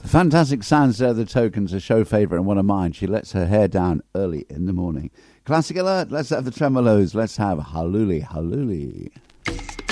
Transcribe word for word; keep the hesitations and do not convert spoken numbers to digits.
Fantastic sounds there, the Tokens, a show favourite and one of mine. She lets her hair down early in the morning. Classic alert, let's have the tremolos. Let's have Haluli Haluli.